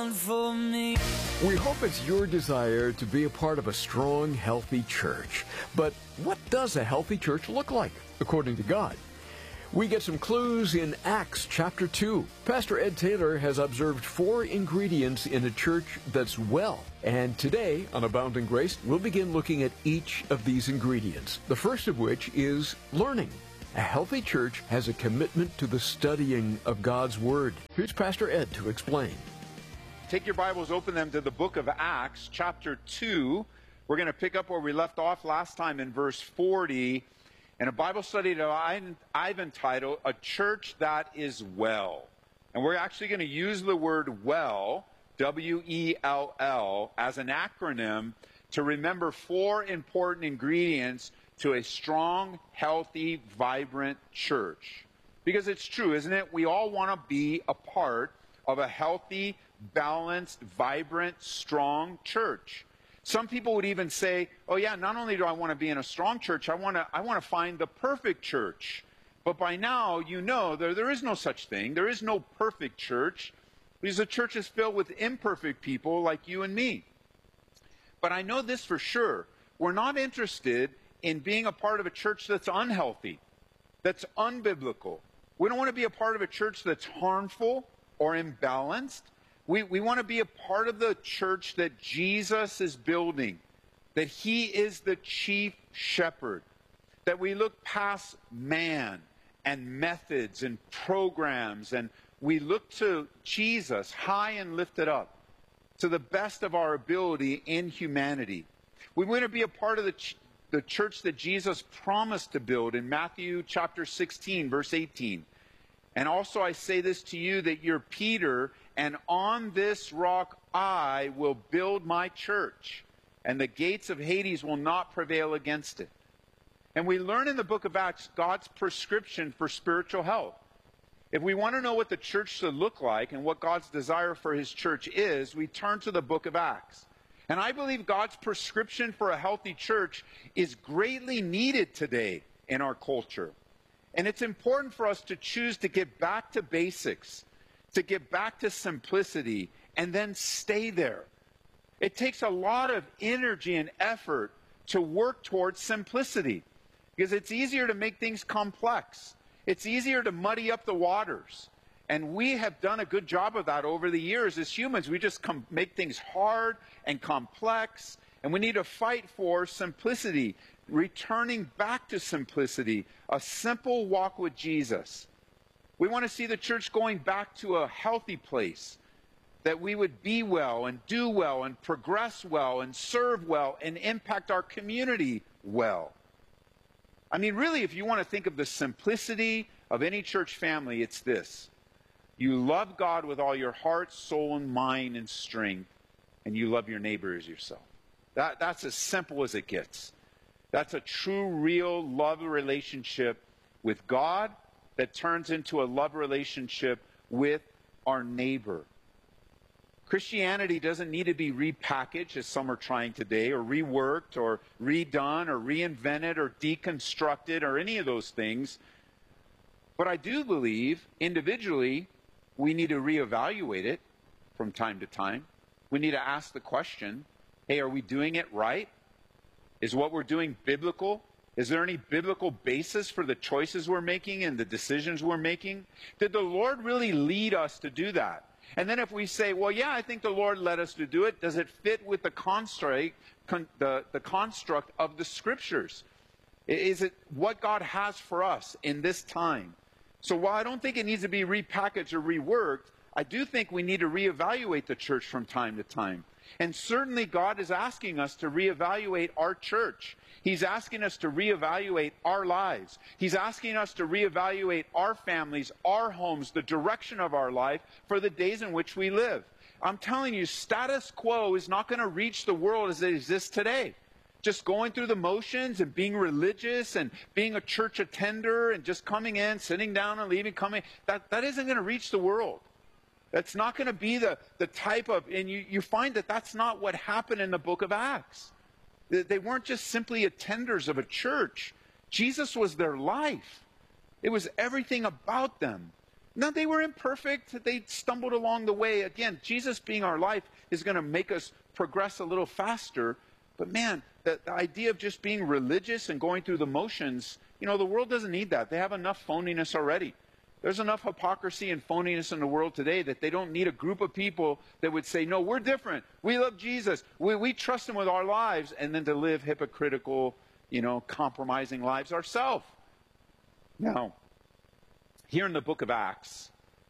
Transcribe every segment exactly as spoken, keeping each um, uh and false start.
done for me. We hope it's your desire to be a part of a strong, healthy church. But what does a healthy church look like, according to God? We get some clues in Acts chapter two. Pastor Ed Taylor has observed four ingredients in a church that's well. And today, on Abounding Grace, we'll begin looking at each of these ingredients. The first of which is learning. A healthy church has a commitment to the studying of God's Word. Here's Pastor Ed to explain. Take your Bibles, open them to the book of Acts, chapter two. We're going to pick up where we left off last time in verse forty. And a Bible study that I've entitled, A Church That Is Well. And we're actually going to use the word well, W E L L, as an acronym to remember four important ingredients to a strong, healthy, vibrant church. Because it's true, isn't it? We all want to be a part of a healthy, balanced, vibrant, strong church. Some people would even say, oh yeah, not only do I want to be in a strong church, I want to I want to find the perfect church. But by now, you know, there, there is no such thing. There is no perfect church, because the church is filled with imperfect people like you and me. But I know this for sure. We're not interested in being a part of a church that's unhealthy, that's unbiblical. We don't want to be a part of a church that's harmful or imbalanced. We, we want to be a part of the church that Jesus is building, that He is the chief shepherd, that we look past man and methods and programs, and we look to Jesus high and lifted up to the best of our ability in humanity. We want to be a part of the, ch- the church that Jesus promised to build in Matthew chapter sixteen, verse eighteen. And also I say this to you, that you're Peter, and on this rock I will build my church, and the gates of Hades will not prevail against it. And we learn in the book of Acts God's prescription for spiritual health. If we want to know what the church should look like and what God's desire for His church is, we turn to the book of Acts. And I believe God's prescription for a healthy church is greatly needed today in our culture. And it's important for us to choose to get back to basics, to get back to simplicity, and then stay there. It takes a lot of energy and effort to work towards simplicity, because it's easier to make things complex. It's easier to muddy up the waters. And we have done a good job of that over the years as humans. We just com- make things hard and complex, and we need to fight for simplicity, returning back to simplicity, a simple walk with Jesus. We want to see the church going back to a healthy place, that we would be well and do well and progress well and serve well and impact our community well. I mean, really, if you want to think of the simplicity of any church family, it's this. You love God with all your heart, soul, and mind and strength, and you love your neighbor as yourself. That, that's as simple as it gets. That's a true, real love relationship with God that turns into a love relationship with our neighbor. Christianity doesn't need to be repackaged, as some are trying today, or reworked, or redone, or reinvented, or deconstructed, or any of those things. But I do believe, individually, we need to reevaluate it from time to time. We need to ask the question, hey, are we doing it right? Is what we're doing biblical? Is there any biblical basis for the choices we're making and the decisions we're making? Did the Lord really lead us to do that? And then if we say, well, yeah, I think the Lord led us to do it, does it fit with the construct, con- the, the construct of the Scriptures? Is it what God has for us in this time? So while I don't think it needs to be repackaged or reworked, I do think we need to reevaluate the church from time to time. And certainly God is asking us to reevaluate our church. He's asking us to reevaluate our lives. He's asking us to reevaluate our families, our homes, the direction of our life for the days in which we live. I'm telling you, status quo is not going to reach the world as it exists today. Just going through the motions and being religious and being a church attender and just coming in, sitting down and leaving, coming, that, that isn't going to reach the world. That's not going to be the, the type of, and you, you find that that's not what happened in the book of Acts. They, they weren't just simply attenders of a church. Jesus was their life. It was everything about them. No, they were imperfect. They stumbled along the way. Again, Jesus being our life is going to make us progress a little faster. But man, the, the idea of just being religious and going through the motions, you know, the world doesn't need that. They have enough phoniness already. There's enough hypocrisy and phoniness in the world today that they don't need a group of people that would say, no, we're different. We love Jesus. We, we trust him with our lives, and then to live hypocritical, you know, compromising lives ourselves. Now, here in the book of Acts,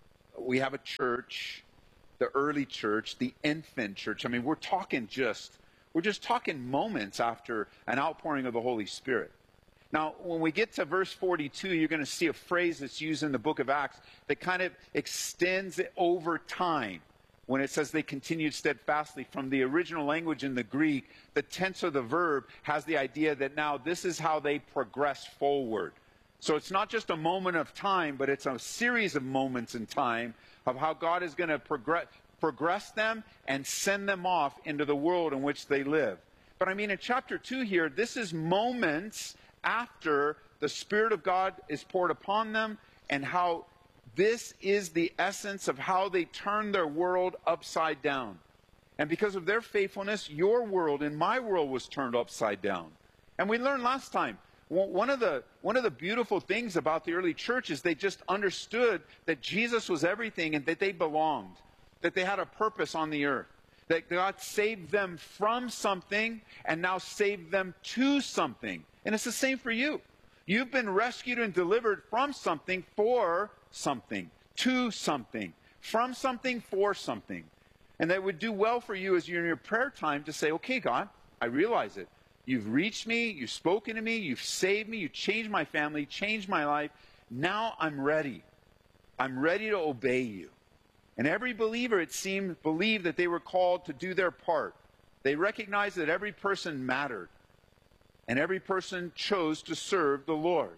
we have a church, the early church, the infant church. I mean, we're talking just, we're just talking moments after an outpouring of the Holy Spirit. Now, when we get to verse forty-two, you're going to see a phrase that's used in the book of Acts that kind of extends it over time. When it says they continued steadfastly, from the original language in the Greek, the tense of the verb has the idea that now this is how they progress forward. So it's not just a moment of time, but it's a series of moments in time of how God is going to progress, progress them and send them off into the world in which they live. But I mean, in chapter two here, this is moments after the Spirit of God is poured upon them, and how this is the essence of how they turn their world upside down. And because of their faithfulness, your world and my world was turned upside down. And we learned last time, one of the one of the beautiful things about the early church is they just understood that Jesus was everything and that they belonged, that they had a purpose on the earth, that God saved them from something and now saved them to something. And it's the same for you. You've been rescued and delivered from something for something, to something, from something for something. And that would do well for you as you're in your prayer time to say, okay, God, I realize it. You've reached me, you've spoken to me, you've saved me, you've changed my family, changed my life. Now I'm ready. I'm ready to obey you. And every believer, it seemed, believed that they were called to do their part. They recognized that every person mattered. And every person chose to serve the Lord.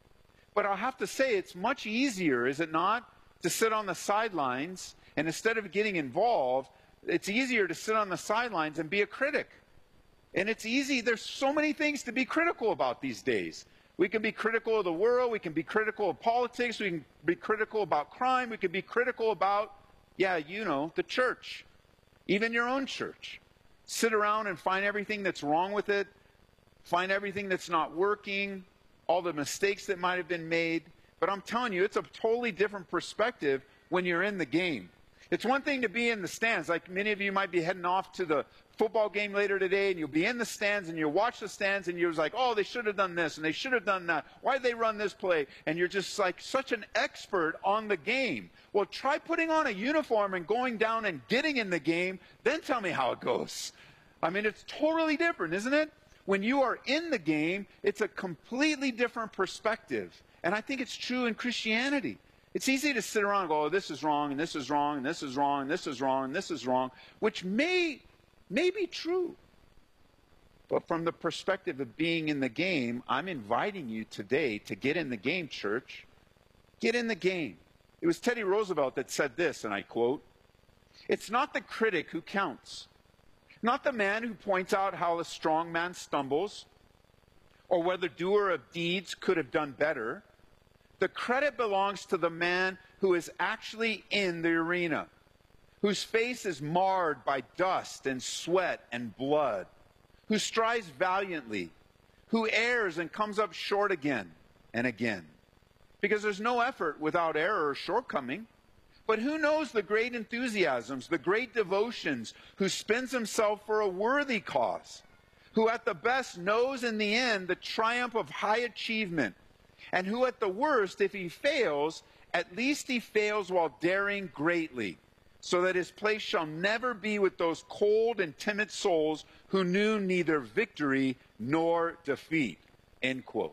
But I'll have to say, it's much easier, is it not, to sit on the sidelines, and instead of getting involved, it's easier to sit on the sidelines and be a critic. And it's easy. There's so many things to be critical about these days. We can be critical of the world. We can be critical of politics. We can be critical about crime. We can be critical about, yeah, you know, the church. Even your own church. Sit around and find everything that's wrong with it. Find everything that's not working. All the mistakes that might have been made. But I'm telling you, it's a totally different perspective when you're in the game. It's one thing to be in the stands. Like many of you might be heading off to the football game later today, and you'll be in the stands, and you'll watch the stands, and you're like, oh, they should have done this, and they should have done that. Why did they run this play? And you're just like such an expert on the game. Well, try putting on a uniform and going down and getting in the game, then tell me how it goes. I mean, it's totally different, isn't it? When you are in the game, it's a completely different perspective. And I think it's true in Christianity. It's easy to sit around and go, oh, this is wrong, and this is wrong, and this is wrong, and this is wrong, and this is wrong, which may, may be true. But from the perspective of being in the game, I'm inviting you today to get in the game, church. Get in the game. It was Teddy Roosevelt that said this, and I quote, "It's not the critic who counts, not the man who points out how a strong man stumbles, or whether doer of deeds could have done better. The credit belongs to the man who is actually in the arena, whose face is marred by dust and sweat and blood, who strives valiantly, who errs and comes up short again and again. Because there's no effort without error or shortcoming. But who knows the great enthusiasms, the great devotions, who spends himself for a worthy cause, who at the best knows in the end the triumph of high achievement, and who at the worst, if he fails, at least he fails while daring greatly, so that his place shall never be with those cold and timid souls who knew neither victory nor defeat." End quote.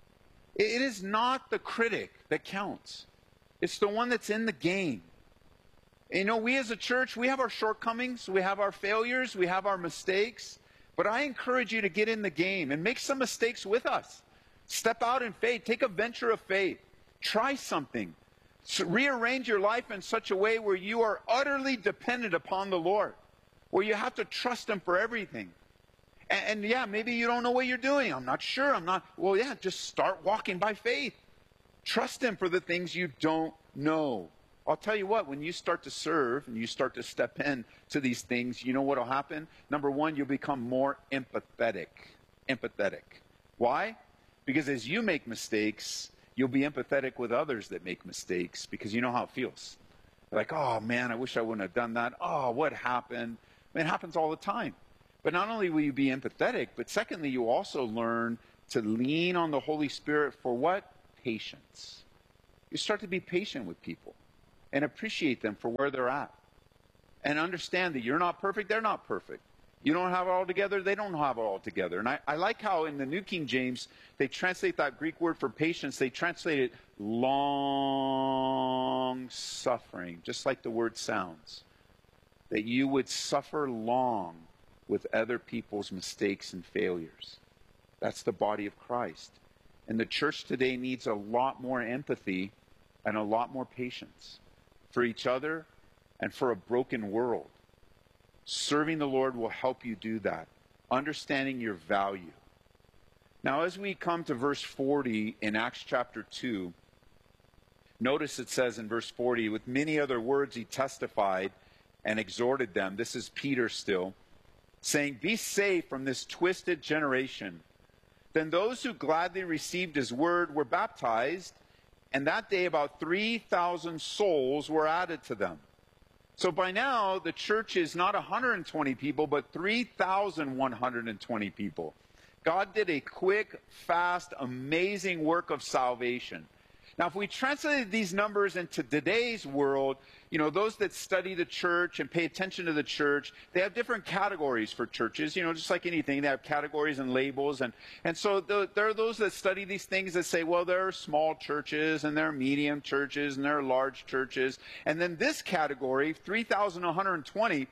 It is not the critic that counts. It's the one that's in the game. You know, we as a church, we have our shortcomings, we have our failures, we have our mistakes, but I encourage you to get in the game and make some mistakes with us. Step out in faith. Take a venture of faith. Try something. So rearrange your life in such a way where you are utterly dependent upon the Lord, where you have to trust him for everything. And, and yeah, maybe you don't know what you're doing. I'm not sure. I'm not. Well, yeah, just start walking by faith. Trust him for the things you don't know. I'll tell you what, when you start to serve and you start to step in to these things, you know what will happen? Number one, you'll become more empathetic. Empathetic. Why? Because as you make mistakes, you'll be empathetic with others that make mistakes because you know how it feels. Like, oh man, I wish I wouldn't have done that. Oh, what happened? I mean, it happens all the time. But not only will you be empathetic, but secondly, you also learn to lean on the Holy Spirit for what? Patience. You start to be patient with people and appreciate them for where they're at. And understand that you're not perfect, they're not perfect. You don't have it all together, they don't have it all together. And I, I like how in the New King James, they translate that Greek word for patience, they translate it long suffering, just like the word sounds. That you would suffer long with other people's mistakes and failures. That's the body of Christ. And the church today needs a lot more empathy and a lot more patience for each other and for a broken world. Serving the Lord will help you do that. Understanding your value. Now, as we come to verse forty in Acts chapter two, notice it says in verse forty, with many other words he testified and exhorted them. This is Peter still, saying, be safe from this twisted generation. Then those who gladly received his word were baptized, and that day about three thousand souls were added to them. So by now, the church is not one hundred twenty people, but three thousand one hundred twenty people. God did a quick, fast, amazing work of salvation. Now, if we translated these numbers into today's world, you know, those that study the church and pay attention to the church, they have different categories for churches, you know, just like anything. They have categories and labels. And, and so the, there are those that study these things that say, well, there are small churches and there are medium churches and there are large churches. And then this category, three thousand one hundred twenty,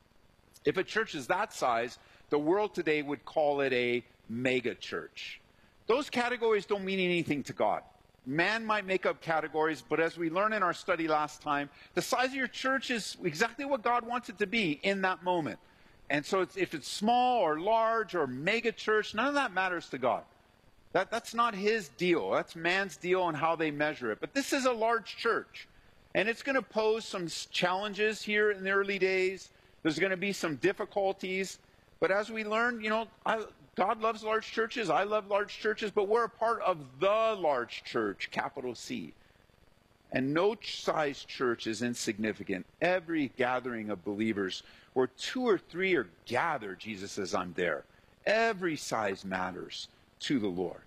if a church is that size, the world today would call it a mega church. Those categories don't mean anything to God. Man might make up categories, but as we learned in our study last time, the size of your church is exactly what God wants it to be in that moment. And so it's, if it's small or large or mega church, none of that matters to God. That, that's not his deal. That's man's deal on how they measure it. But this is a large church, and it's going to pose some challenges here in the early days. There's going to be some difficulties. But as we learned, you know, I, God loves large churches. I love large churches, but we're a part of the large church, capital C. And no size church is insignificant. Every gathering of believers where two or three are gathered, Jesus says, I'm there. Every size matters to the Lord.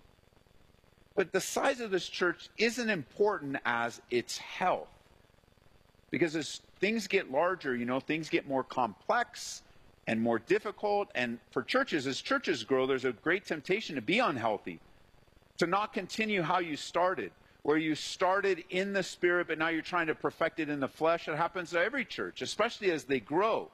But the size of this church isn't important as its health. Because as things get larger, you know, things get more complex and more difficult. And for churches, as churches grow, there's a great temptation to be unhealthy, to not continue how you started, where you started in the Spirit, but now you're trying to perfect it in the flesh. It happens to every church, especially as they grow.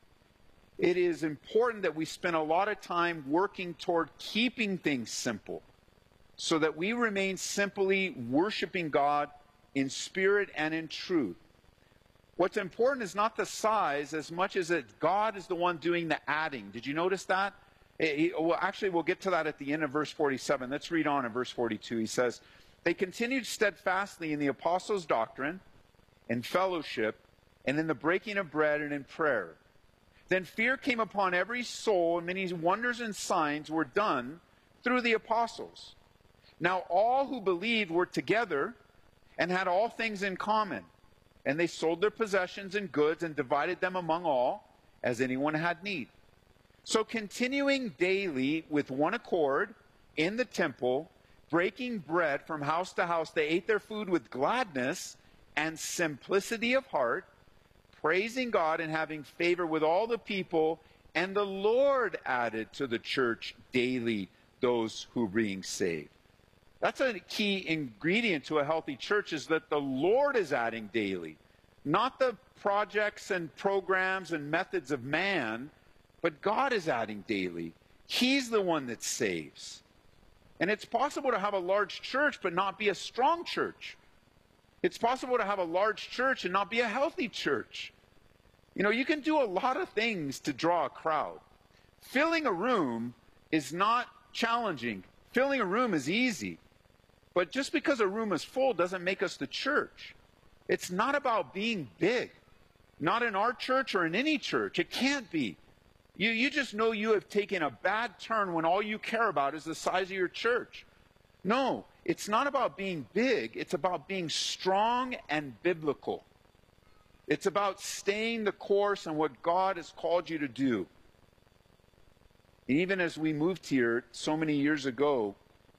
It is important that we spend a lot of time working toward keeping things simple so that we remain simply worshiping God in spirit and in truth. What's important is not the size as much as that God is the one doing the adding. Did you notice that? It, he, well, actually, we'll get to that at the end of verse forty-seven. Let's read on in verse forty-two. He says, they continued steadfastly in the apostles' doctrine, in fellowship, and in the breaking of bread and in prayer. Then fear came upon every soul, and many wonders and signs were done through the apostles. Now all who believed were together and had all things in common. And they sold their possessions and goods and divided them among all, as anyone had need. So continuing daily with one accord in the temple, breaking bread from house to house, they ate their food with gladness and simplicity of heart, praising God and having favor with all the people. And the Lord added to the church daily those who were being saved. That's a key ingredient to a healthy church, is that the Lord is adding daily. Not the projects and programs and methods of man, but God is adding daily. He's the one that saves. And it's possible to have a large church but not be a strong church. It's possible to have a large church and not be a healthy church. You know, you can do a lot of things to draw a crowd. Filling a room is not challenging. Filling a room is easy. But just because a room is full doesn't make us the church. It's not about being big. Not in our church or in any church. It can't be. You, you just know you have taken a bad turn when all you care about is the size of your church. No, it's not about being big. It's about being strong and biblical. It's about staying the course on what God has called you to do. Even as we moved here so many years ago,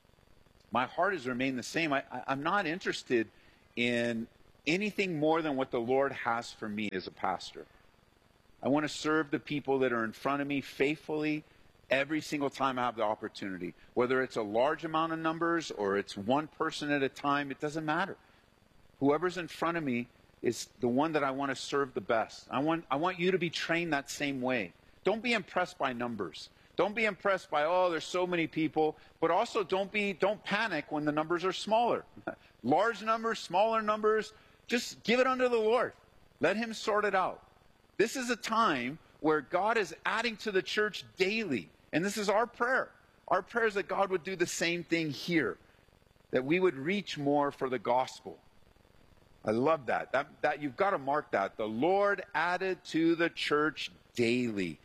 my heart has remained the same. I, I, I'm not interested in anything more than what the Lord has for me as a pastor. I want to serve the people that are in front of me faithfully every single time I have the opportunity. Whether it's a large amount of numbers or it's one person at a time, it doesn't matter. Whoever's in front of me is the one that I want to serve the best. I want, I want you to be trained that same way. Don't be impressed by numbers. Don't be impressed by, oh, there's so many people. But also don't be, don't panic when the numbers are smaller. Large numbers, smaller numbers, just give it unto the Lord. Let him sort it out. This is a time where God is adding to the church daily. And this is our prayer. Our prayer is that God would do the same thing here. That we would reach more for the gospel. I love that. That, that you've got to mark that. The Lord added to the church daily.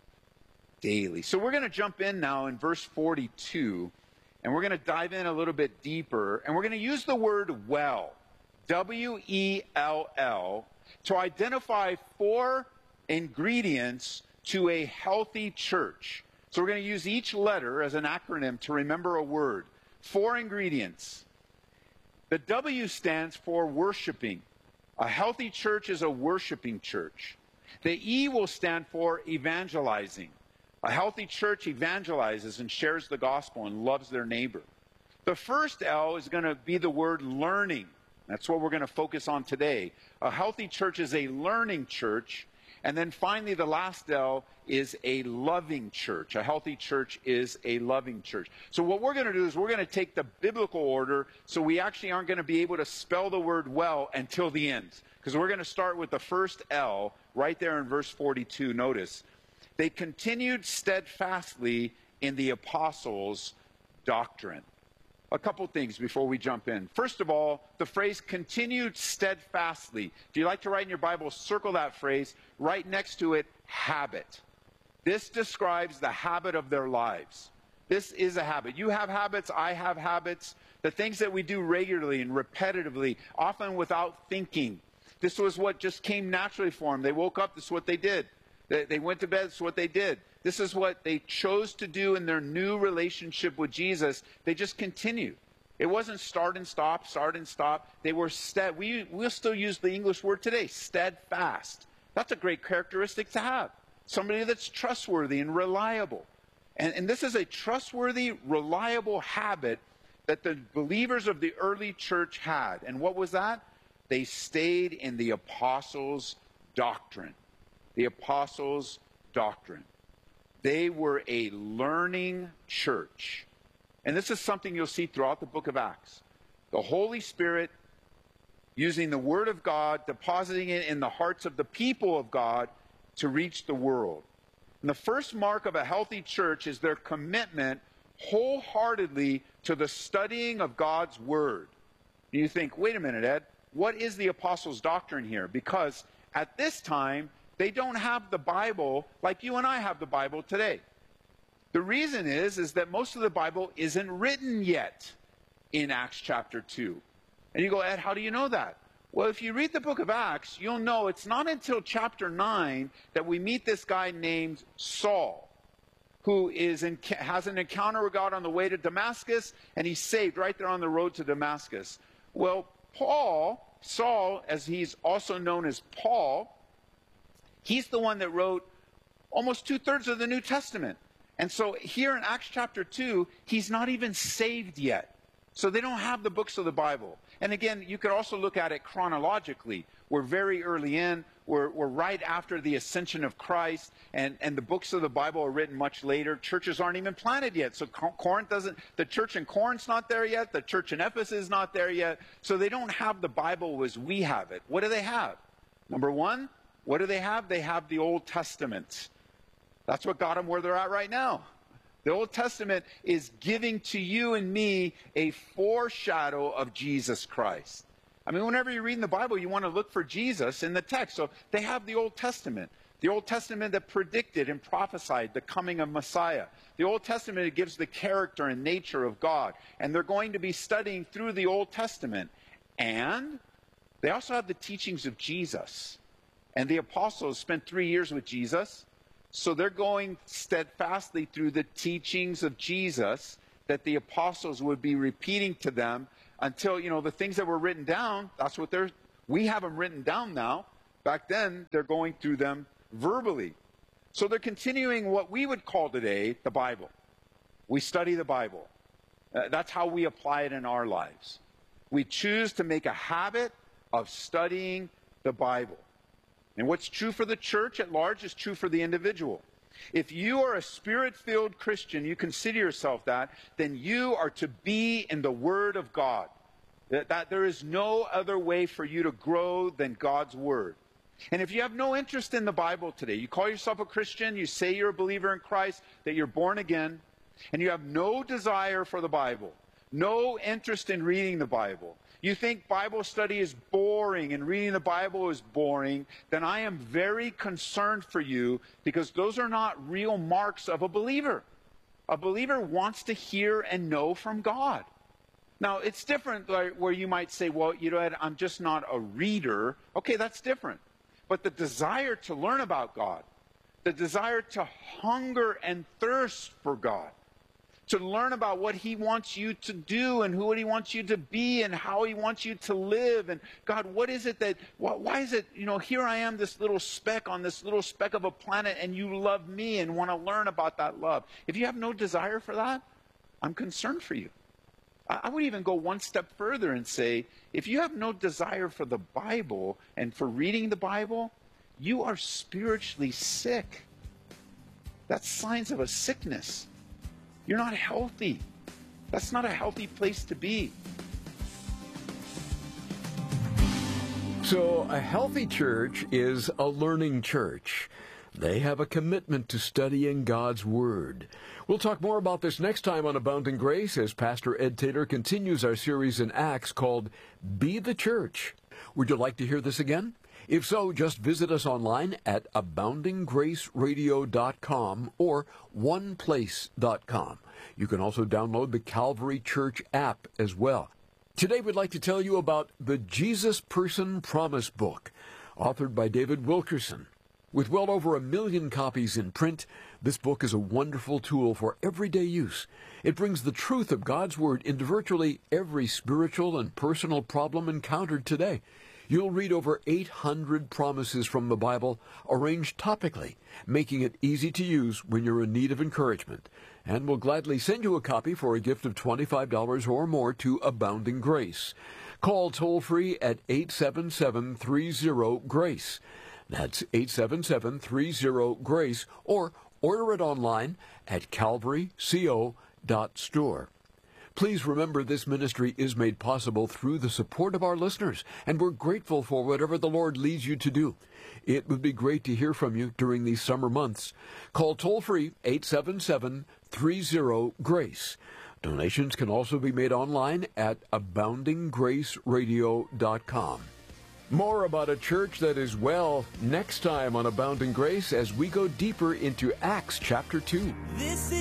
Daily. So we're going to jump in now in verse forty-two. And we're going to dive in a little bit deeper. And we're going to use the word well. W E L L. To identify four ingredients to a healthy church. So we're going to use each letter as an acronym to remember a word. Four ingredients. The W stands for worshiping. A healthy church is a worshiping church. The E will stand for evangelizing. A healthy church evangelizes and shares the gospel and loves their neighbor. The first L is going to be the word learning. That's what we're going to focus on today. A healthy church is a learning church. And then finally, the last L is a loving church. A healthy church is a loving church. So what we're going to do is we're going to take the biblical order, so we actually aren't going to be able to spell the word well until the end. Because we're going to start with the first L right there in verse forty-two. Notice, they continued steadfastly in the apostles' doctrine. A couple things before we jump in. First of all, the phrase continued steadfastly. If you like to write in your Bible, circle that phrase. Right next to it, habit. This describes the habit of their lives. This is a habit. You have habits, I have habits. The things that we do regularly and repetitively, often without thinking. This was what just came naturally for them. They woke up, this is what they did. They, they went to bed, this is what they did. This is what they chose to do in their new relationship with Jesus. They just continued. It wasn't start and stop, start and stop. They were stead. We, we'll still use the English word today, steadfast. That's a great characteristic to have. Somebody that's trustworthy and reliable. And, and this is a trustworthy, reliable habit that the believers of the early church had. And what was that? They stayed in the apostles' doctrine. The apostles' doctrine. They were a learning church. And this is something you'll see throughout the book of Acts. The Holy Spirit using the Word of God, depositing it in the hearts of the people of God to reach the world. And the first mark of a healthy church is their commitment wholeheartedly to the studying of God's Word. And you think, wait a minute, Ed, what is the apostles' doctrine here? Because at this time, they don't have the Bible like you and I have the Bible today. The reason is, is that most of the Bible isn't written yet in Acts chapter two. And you go, Ed, how do you know that? Well, if you read the book of Acts, you'll know it's not until chapter nine that we meet this guy named Saul, who is in, has an encounter with God on the way to Damascus, and he's saved right there on the road to Damascus. Well, Paul, Saul, as he's also known as Paul, he's the one that wrote almost two-thirds of the New Testament. And so here in Acts chapter two, he's not even saved yet. So they don't have the books of the Bible. And again, you could also look at it chronologically. We're very early in. We're, we're right after the ascension of Christ. And, and the books of the Bible are written much later. Churches aren't even planted yet. So Corinth doesn't, the church in Corinth's not there yet. The church in Ephesus is not there yet. So they don't have the Bible as we have it. What do they have? Number one, what do they have? They have the Old Testament. That's what got them where they're at right now. The Old Testament is giving to you and me a foreshadow of Jesus Christ. I mean, whenever you're reading the Bible, you want to look for Jesus in the text. So they have the Old Testament. The Old Testament that predicted and prophesied the coming of Messiah. The Old Testament that gives the character and nature of God. And they're going to be studying through the Old Testament. And they also have the teachings of Jesus. And the apostles spent three years with Jesus. So they're going steadfastly through the teachings of Jesus that the apostles would be repeating to them until, you know, the things that were written down, that's what they're, we have them written down now. Back then, they're going through them verbally. So they're continuing what we would call today the Bible. We study the Bible. Uh, that's how we apply it in our lives. We choose to make a habit of studying the Bible. And what's true for the church at large is true for the individual. If you are a Spirit-filled Christian, you consider yourself that, then you are to be in the Word of God. That, that there is no other way for you to grow than God's Word. And if you have no interest in the Bible today, you call yourself a Christian, you say you're a believer in Christ, that you're born again, and you have no desire for the Bible, no interest in reading the Bible, you think Bible study is boring and reading the Bible is boring, then I am very concerned for you, because those are not real marks of a believer. A believer wants to hear and know from God. Now, it's different like, where you might say, well, you know, I'm just not a reader. Okay, that's different. But the desire to learn about God, the desire to hunger and thirst for God, to learn about what He wants you to do and who He wants you to be and how He wants you to live. And God, what is it that, why is it, you know, here I am, this little speck on this little speck of a planet, and you love me and want to learn about that love. If you have no desire for that, I'm concerned for you. I would even go one step further and say, if you have no desire for the Bible and for reading the Bible, you are spiritually sick. That's signs of a sickness. You're not healthy. That's not a healthy place to be. So a healthy church is a learning church. They have a commitment to studying God's Word. We'll talk more about this next time on Abounding Grace as Pastor Ed Taylor continues our series in Acts called Be the Church. Would you like to hear this again? If so, just visit us online at abounding grace radio dot com or one place dot com. You can also download the Calvary Church app as well. Today we'd like to tell you about the Jesus Person Promise Book, authored by David Wilkerson. With well over a million copies in print, this book is a wonderful tool for everyday use. It brings the truth of God's Word into virtually every spiritual and personal problem encountered today. You'll read over eight hundred promises from the Bible, arranged topically, making it easy to use when you're in need of encouragement. And we'll gladly send you a copy for a gift of twenty-five dollars or more to Abounding Grace. Call toll-free at eight seven seven, three zero, GRACE. That's eight seven seven, three zero, GRACE, or order it online at calvary co dot store. Please remember this ministry is made possible through the support of our listeners, and we're grateful for whatever the Lord leads you to do. It would be great to hear from you during these summer months. Call toll-free eight seven seven, three zero, GRACE. Donations can also be made online at abounding grace radio dot com. More about a church that is well next time on Abounding Grace as we go deeper into Acts chapter two. This